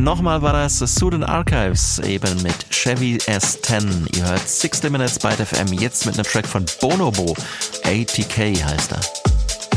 Nochmal war das Student Archives eben mit Chevy S10. Ihr hört 60 Minutes bei FM, jetzt mit einem Track von Bonobo. ATK heißt er.